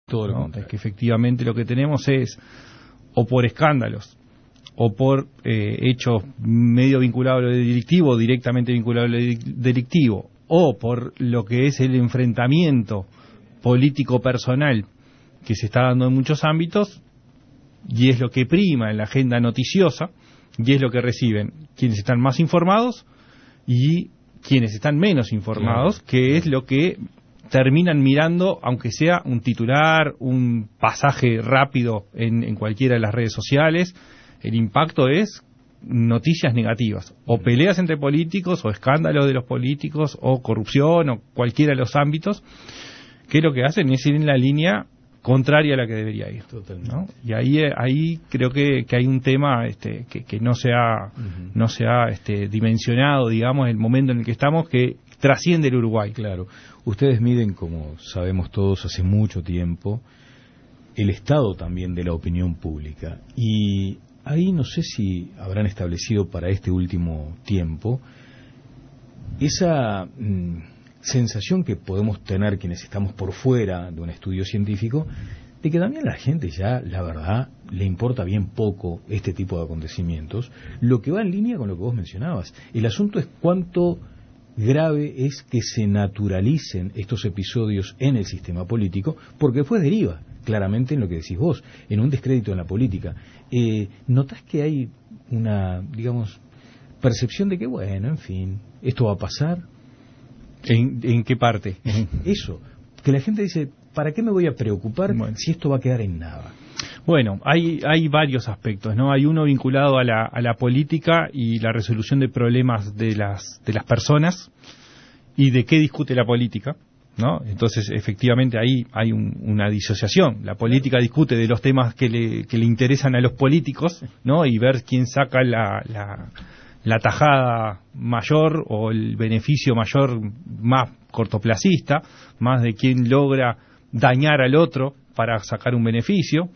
Todo lo ¿no? contrario. Es que efectivamente lo que tenemos es, o por escándalos, o por hechos medio vinculados a lo delictivo, directamente vinculados a lo delictivo, o por lo que es el enfrentamiento político personal que se está dando en muchos ámbitos, y es lo que prima en la agenda noticiosa, y es lo que reciben quienes están más informados y quienes están menos informados, claro, que es lo que terminan mirando, aunque sea un titular, un pasaje rápido en cualquiera de las redes sociales. El impacto es noticias negativas, o peleas entre políticos, o escándalos de los políticos, o corrupción, o cualquiera de los ámbitos, que lo que hacen es ir en la línea contraria a la que debería ir, ¿no? Y ahí creo que hay un tema que no se ha dimensionado, digamos, el momento en el que estamos, que trasciende el Uruguay. Claro. Ustedes miden, como sabemos todos, hace mucho tiempo, el estado también de la opinión pública. Y ahí no sé si habrán establecido para este último tiempo esa sensación que podemos tener quienes estamos por fuera de un estudio científico, de que también a la gente ya, la verdad, le importa bien poco este tipo de acontecimientos, lo que va en línea con lo que vos mencionabas. El asunto es cuánto grave es que se naturalicen estos episodios en el sistema político, porque después deriva claramente en lo que decís vos, en un descrédito en la política. ¿Notás que hay una, digamos, percepción de que, bueno, en fin, esto va a pasar? ¿En qué parte? Eso, que la gente dice, ¿para qué me voy a preocupar si esto va a quedar en nada? Bueno, hay varios aspectos, ¿no? Hay uno vinculado a la política y la resolución de problemas de las personas y de qué discute la política, ¿no? Entonces, efectivamente, ahí hay una disociación. La política discute de los temas que le interesan a los políticos, ¿no? Y ver quién saca la tajada mayor o el beneficio mayor, más cortoplacista, más de quién logra dañar al otro para sacar un beneficio.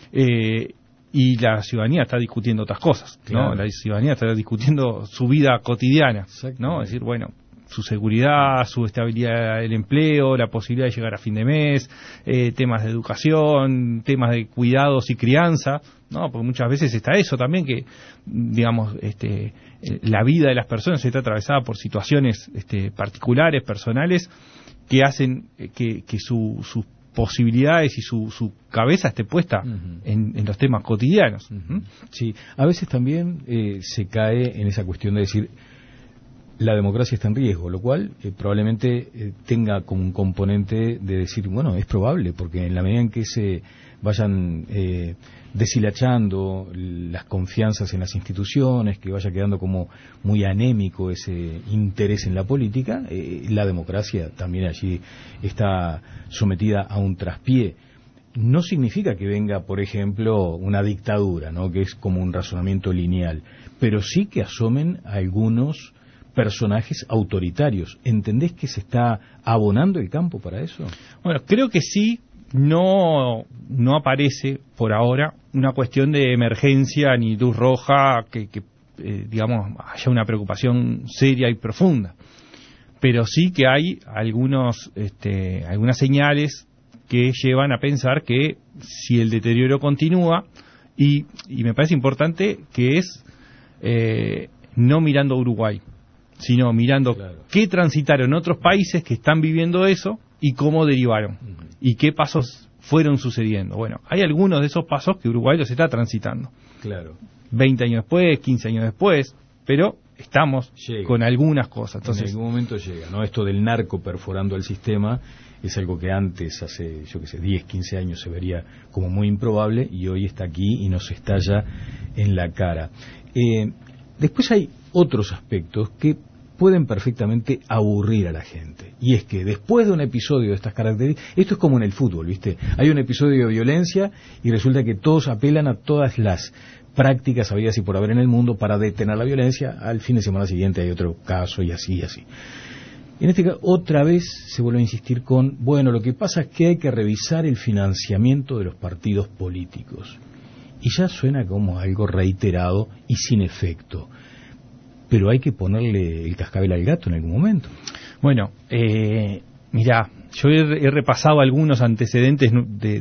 Y la ciudadanía está discutiendo otras cosas, ¿no? Claro. La ciudadanía está discutiendo su vida cotidiana, ¿no? Es decir, bueno, su seguridad, su estabilidad del empleo, la posibilidad de llegar a fin de mes, temas de educación, temas de cuidados y crianza, ¿no? Porque muchas veces está eso también, que, digamos, la vida de las personas está atravesada por situaciones particulares, personales, que hacen que sus posibilidades y su cabeza esté puesta en los temas cotidianos. Sí, a veces también se cae en esa cuestión de decir la democracia está en riesgo, lo cual probablemente tenga como un componente de decir, bueno, es probable, porque en la medida en que se vayan deshilachando las confianzas en las instituciones, que vaya quedando como muy anémico ese interés en la política, la democracia también allí está sometida a un traspié. No significa que venga, por ejemplo, una dictadura, ¿no? Que es como un razonamiento lineal, pero sí que asomen algunos personajes autoritarios. ¿Entendés que se está abonando el campo para eso? Bueno, creo que sí. No aparece por ahora una cuestión de emergencia ni luz roja que digamos, haya una preocupación seria y profunda. Pero sí que hay algunas señales que llevan a pensar que si el deterioro continúa, y me parece importante que es no mirando a Uruguay, sino mirando qué transitaron otros países que están viviendo eso y cómo derivaron, y qué pasos fueron sucediendo. Bueno, hay algunos de esos pasos que Uruguay los está transitando. Claro. 20 años después, 15 años después, pero estamos con algunas cosas. Entonces, en algún momento llega, ¿no? Esto del narco perforando el sistema es algo que antes, hace, 10, 15 años, se vería como muy improbable, y hoy está aquí y nos estalla en la cara. Después hay otros aspectos que pueden perfectamente aburrir a la gente. Y es que después de un episodio de estas características, esto es como en el fútbol, ¿viste? Hay un episodio de violencia y resulta que todos apelan a todas las prácticas habidas y por haber en el mundo para detener la violencia. Al fin de semana siguiente hay otro caso y así y así. En este caso, otra vez se vuelve a insistir con, bueno, lo que pasa es que hay que revisar el financiamiento de los partidos políticos. Y ya suena como algo reiterado y sin efecto. Pero hay que ponerle el cascabel al gato en algún momento. Bueno, mirá, yo he repasado algunos antecedentes de